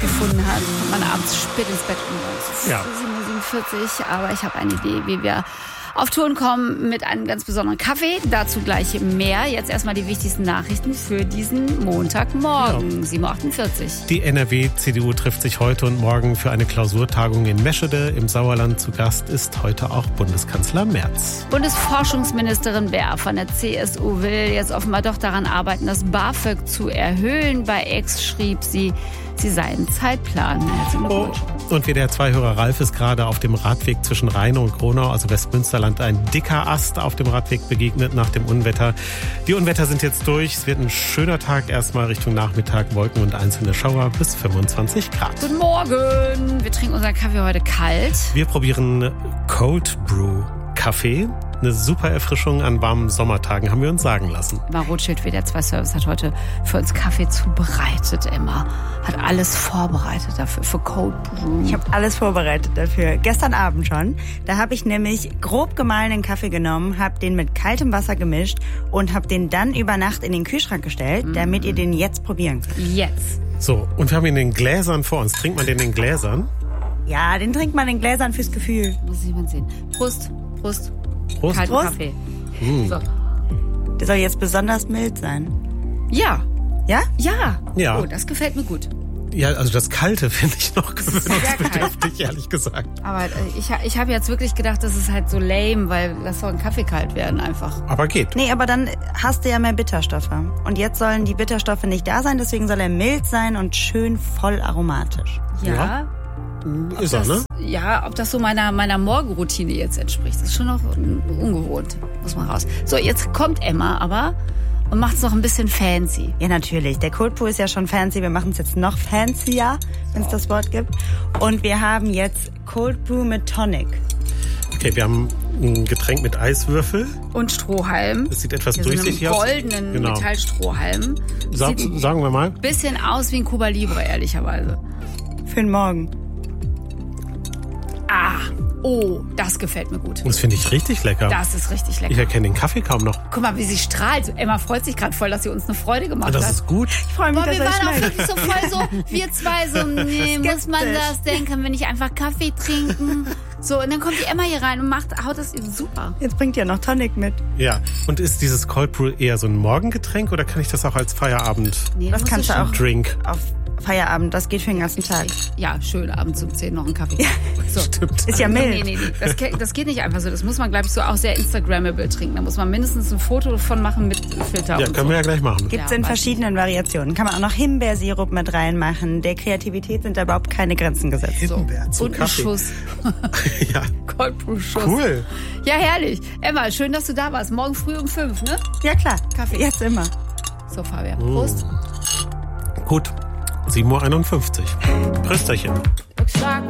gefunden hat, kommt man abends spät ins Bett um. Ja. 7:47 Uhr, aber ich habe eine Idee, wie wir auf Touren kommen mit einem ganz besonderen Kaffee. Dazu gleich mehr. Jetzt erstmal die wichtigsten Nachrichten für diesen Montagmorgen, 7:48 Uhr. Die NRW-CDU trifft sich heute und morgen für eine Klausurtagung in Meschede im Sauerland. Zu Gast ist heute auch Bundeskanzler Merz. Bundesforschungsministerin Baer von der CSU will jetzt offenbar doch daran arbeiten, das BAföG zu erhöhen. Bei X schrieb sie sei ein Zeitplan. Und WDR 2-Hörer Ralf ist gerade auf dem Radweg zwischen Rheine und Gronau, also Westmünsterland, ein dicker Ast auf dem Radweg begegnet nach dem Unwetter. Die Unwetter sind jetzt durch. Es wird ein schöner Tag. Erstmal Richtung Nachmittag, Wolken und einzelne Schauer bis 25 Grad. Guten Morgen. Wir trinken unseren Kaffee heute kalt. Wir probieren Cold Brew Kaffee. Eine super Erfrischung an warmen Sommertagen, haben wir uns sagen lassen. Emma Rothschild, WDR 2 Service, hat heute für uns Kaffee zubereitet, Emma. Hat alles vorbereitet dafür, für Cold Brew. Ich habe alles vorbereitet dafür. Gestern Abend schon. Da habe ich nämlich grob gemahlenen Kaffee genommen, habe den mit kaltem Wasser gemischt und habe den dann über Nacht in den Kühlschrank gestellt, damit ihr den jetzt probieren könnt. Jetzt. So, und wir haben ihn in den Gläsern vor uns. Trinkt man den in Gläsern? Ja, den trinkt man in Gläsern fürs Gefühl. Muss ich mal sehen. Prost, Prost. Prost. Kalten Prost. Kaffee. So. Der soll jetzt besonders mild sein. Ja. Ja? Ja. Ja. Oh, das gefällt mir gut. Ja, also das Kalte finde ich noch gewöhnungsbedürftig, ehrlich gesagt. Aber ich habe jetzt wirklich gedacht, das ist halt so lame, weil das soll ein Kaffee kalt werden einfach. Aber geht. Nee, aber dann hast du ja mehr Bitterstoffe. Und jetzt sollen die Bitterstoffe nicht da sein, deswegen soll er mild sein und schön voll aromatisch. Ja. Ist er, ne? Ja, ob das so meiner Morgenroutine jetzt entspricht, das ist schon noch ungewohnt, muss man raus. So, jetzt kommt Emma aber und macht es noch ein bisschen fancy. Ja, natürlich. Der Cold Brew ist ja schon fancy. Wir machen es jetzt noch fancier, wenn es das Wort gibt. Und wir haben jetzt Cold Brew mit Tonic. Okay, wir haben ein Getränk mit Eiswürfel. Und Strohhalm. Es sieht etwas Hier durchsichtig aus. So einen goldenen Metallstrohhalm. Sagen wir mal. Bisschen aus wie ein Cuba Libre, ehrlicherweise. Für den Morgen. Oh, das gefällt mir gut. Das finde ich richtig lecker. Das ist richtig lecker. Ich erkenne den Kaffee kaum noch. Guck mal, wie sie strahlt. Emma freut sich gerade voll, dass sie uns eine Freude gemacht Das hat. ist gut. Ich freue mich, Boah, wir dass waren er auch schmeckt. wirklich so voll so, wir zwei so, nee, muss man das denn? Können wir nicht einfach Kaffee trinken? So, und dann kommt die Emma hier rein und haut das super. Jetzt bringt ihr noch Tonic mit. Ja. Und ist dieses Cold Brew eher so ein Morgengetränk oder kann ich das auch als Feierabend Nee, Das kannst du auch Drink? auf Feierabend. Das geht für den ganzen Tag. Ja, schön, abends um 10 noch einen Kaffee. So. Stimmt. Ist ja mild. Nee. Das geht nicht einfach so. Das muss man, glaube ich, so auch sehr Instagrammable trinken. Da muss man mindestens ein Foto davon machen mit Filter Ja, und können so. wir ja gleich machen. Gibt's Ja, in weiß verschiedenen Variationen. Kann man auch noch Himbeersirup mit reinmachen. Der Kreativität sind da überhaupt keine Grenzen gesetzt. Himbeer zum Und ein Kaffee. Schuss. Ja, Cold Brew Schuss. cool. Ja, herrlich. Emma, schön, dass du da warst. Morgen früh um 5, ne? Ja klar, Kaffee. jetzt immer. So, Fabian. Prost. Gut. 7:51 Uhr. Prösterchen.